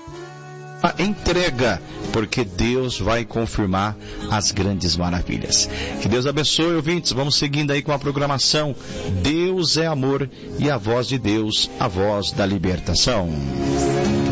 A entrega, porque Deus vai confirmar as grandes maravilhas. Que Deus abençoe, ouvintes. Vamos seguindo aí com a programação. Deus é amor e a voz de Deus, a voz da libertação.